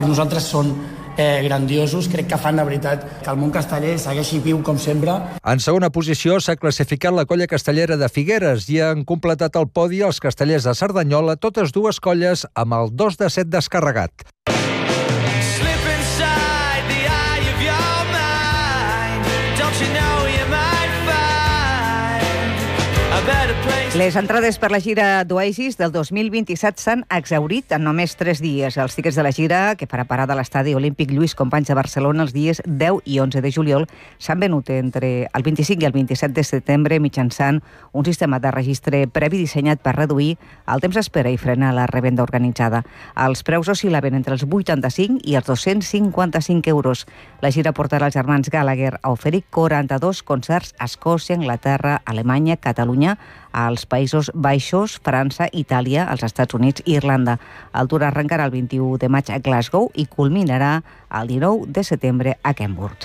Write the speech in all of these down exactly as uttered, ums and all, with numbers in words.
Nosaltres són eh, grandiosos, crec que fan de veritat que el món casteller segueixi viu com sempre. En segona posició s'ha classificat la colla castellera de Figueres i han completat el podi els castellers de Cerdanyola, totes dues colles amb el dos de set descarregat. Les entrades per la gira d'Oasis del dos mil vint-i-set s'han exhaurit en només tres dies. Els tiquets de la gira, que farà parada a l'estadi Olímpic Lluís Companys de Barcelona els dies deu i onze de juliol, s'han venut entre el vint-i-cinc i el vint-i-set de setembre mitjançant un sistema de registre previ dissenyat per reduir el temps d'espera i frenar la revenda organitzada. Els preus oscil·laven entre els vuitanta-cinc i els dos-cents cinquanta-cinc euros. La gira portarà els germans Gallagher a oferir quaranta-dos concerts a Escòcia, Anglaterra, Alemanya, Catalunya, als Països Baixos, França, Itàlia, als Estats Units i Irlanda. El tour arrencarà el vint-i-u de maig a Glasgow i culminarà el dinou de setembre a Kenburg.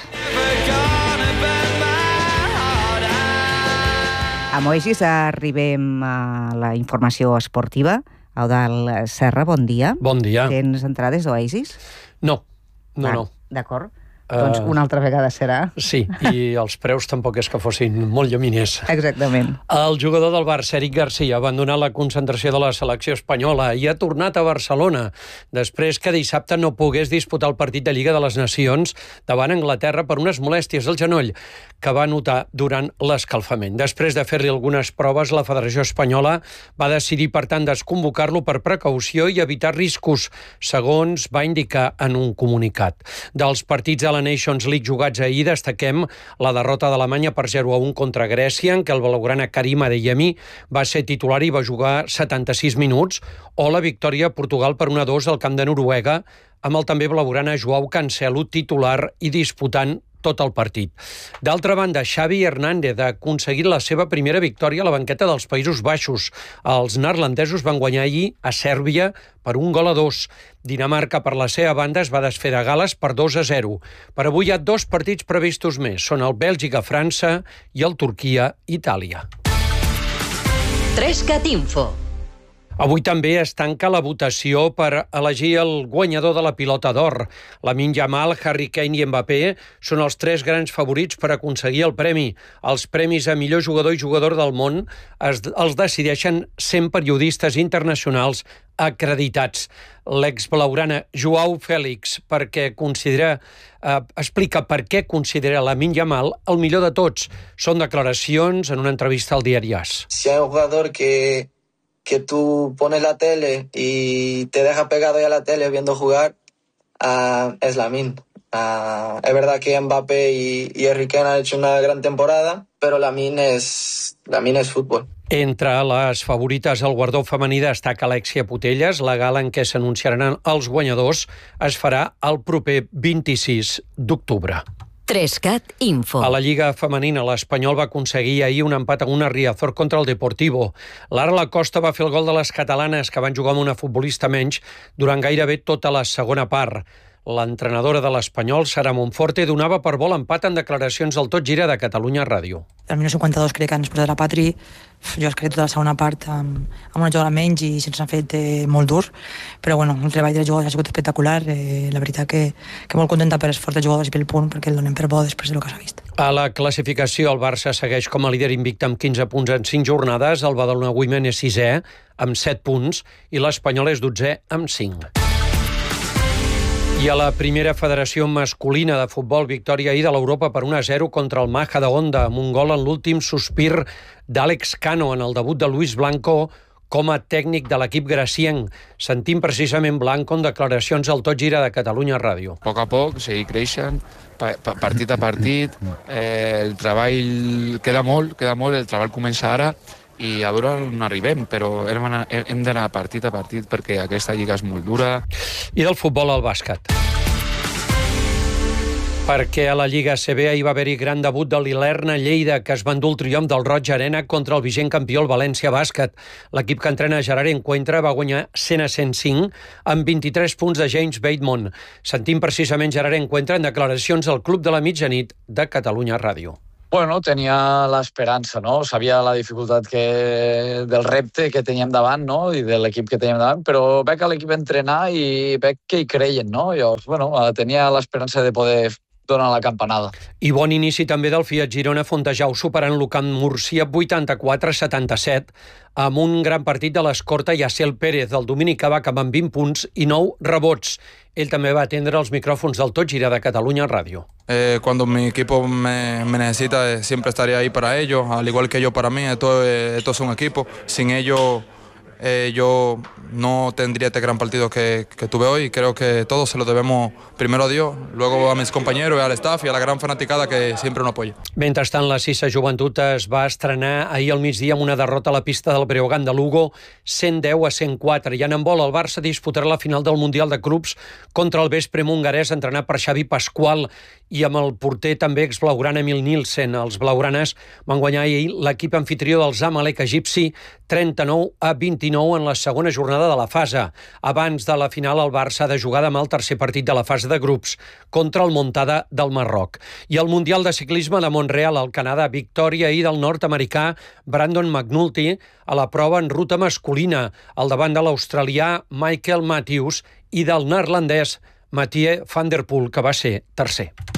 Amb Oasis arribem a la informació esportiva. Eudald Serra, bon dia. Bon dia. Tens entrades d'Oasis? No, no, ah, no. D'acord. Doncs una altra vegada serà. Sí, i els preus tampoc és que fossin molt llaminers. Exactament. El jugador del Barça, Eric Garcia, ha abandonat la concentració de la selecció espanyola i ha tornat a Barcelona, després que dissabte no pogués disputar el partit de Lliga de les Nacions davant Anglaterra per unes molèsties al genoll que va notar durant l'escalfament. Després de fer-li algunes proves, la Federació Espanyola va decidir, per tant, desconvocar-lo per precaució i evitar riscos, segons va indicar en un comunicat. Dels partits de la Nations League jugats ahir destaquem la derrota d'Alemanya per zero a un contra Grècia, en què el blaugrana Karim Adeyemi va ser titular i va jugar setanta-sis minuts, o la victòria a Portugal per un a dos al camp de Noruega, amb el també blaugrana Joao Cancelo titular i disputant tot el partit. D'altra banda, Xavi Hernández ha aconseguit la seva primera victòria a la banqueta dels Països Baixos. Els neerlandesos van guanyar ahir a Sèrbia per un gol a dos. Dinamarca, per la seva banda, es va desfer de Gal·les per dos a zero. Per avui hi ha dos partits previstos més. Són el Bèlgica-França i el Turquia-Itàlia. Trescat Info. Avui també es tanca la votació per elegir el guanyador de la Pilota d'Or. Lamine Yamal, Harry Kane i Mbappé són els tres grans favorits per aconseguir el premi. Els premis a millor jugador i jugador del món es, els decideixen cent periodistes internacionals acreditats. L'ex-blaugrana Joao Félix perquè considera, eh, explica per què considera Lamine Yamal el millor de tots. Són declaracions en una entrevista al diari AS. Si hay un jugador que que tú pones la tele y te deja pegado ya a la tele viendo jugar, uh, es Lamine. Uh, es verdad que Mbappé y, y Harry Kane han hecho una gran temporada, pero Lamine es, Lamine es fútbol. Entre les favorites al guardó femení destaca Alexia Putellas. La gala en què s'anunciaran els guanyadors es farà el proper vint-i-sis d'octubre. Trescat Info. A la Lliga femenina, l'Espanyol va aconseguir ahir un empat a una Riazor contra el Deportivo. Lara Lacosta va fer el gol de les catalanes, que van jugar amb una futbolista menys durant gairebé tota la segona part. L'entrenadora de l'Espanyol, Sara Monforte, donava per bo l'empat en declaracions al Tot Gira de Catalunya Ràdio. Al minut cinquanta-dos crec que ens posat la Patri. Jo es crec tota la segona part amb, amb una jugada menys i se'ns ha fet eh, molt dur, però bueno, el treball dels jugadors ha sigut espectacular. Eh, la veritat que, que molt contenta per l'esforç dels jugadors i pel punt, perquè el donem per bo després del que s'ha vist. A la classificació, el Barça segueix com a líder invicte amb quinze punts en cinc jornades, el Badalona Women és sisè amb set punts i l'Espanyol és dotzè amb cinc. I a la primera federació masculina de futbol, victòria ahir de l'Europa per un a zero contra el Majadahonda, amb un gol en l'últim sospir d'Àlex Cano en el debut de Luis Blanco com a tècnic de l'equip gracienc. Sentim precisament Blanco en declaracions al Tot Gira de Catalunya Ràdio. A poc a poc, seguir creixent, partit a partit, eh, el treball queda molt, queda molt, el treball comença ara, i a veure on arribem, però hem d'anar partit a partit perquè aquesta lliga és molt dura. I del futbol al bàsquet. Perquè a la Lliga A C B hi va haver-hi gran debut de l'Ilerna Lleida, que es va endur el triomf del Roig Arena contra el vigent campió, el València Bàsquet. L'equip que entrena Gerard Encuentra va guanyar cent a cent cinc amb vint-i-tres punts de James Bateman. Sentim precisament Gerard Encuentra en declaracions al Club de la Mitjanit de Catalunya Ràdio. Bueno, tenia l'esperança, no? Sabia la dificultat que, del repte que teníem davant, no? I de l'equip que teníem davant, però veig a l'equip entrenar i veig que hi creien, no? Llavors, bueno, tenia l'esperança de poder donar la campanada. I bon inici també del Fiat Girona Fontejau, superant l'Ucamp Murcia vuitanta-quatre a setanta-set, amb un gran partit de l'escorta Yaciel Pérez, del domini Cavac, amb vint punts i nou rebots. Ell també va atendre els micròfons del Tot Gira de Catalunya Ràdio. Eh, cuando mi equipo me, me necesita, eh, siempre estaré ahí para ellos, al igual que yo para mí. Esto, eh, esto es un equipo. Sin ellos, eh, yo no tendría este gran partido que, que tuve hoy. Creo que todos se lo debemos primero a Dios, luego a mis compañeros, al staff y a la gran fanaticada que siempre nos apoya. Mentrestant, la Sisa Joventut es va estrenar ahir al migdia amb una derrota a la pista del Breogán de Lugo, cent deu a cent quatre. I en handbol, el Barça disputarà la final del Mundial de Clubs contra el Vespre Hongarès, entrenat per Xavi Pasqual i amb el porter també exblaugrana Emil Nielsen. Els blaugranes van guanyar ahir l'equip anfitrió del Zamalek egipci trenta-nou a vint-i-nou en la segona jornada de la fase. Abans de la final, el Barça ha de jugar demà el tercer partit de la fase de grups contra el Montada del Marroc. I el Mundial de Ciclisme de Montreal al Canadà, victòria ahir del nord-americà Brandon McNulty a la prova en ruta masculina, al davant de l'australià Michael Matthews i del neerlandès Mathieu van der Poel, que va ser tercer.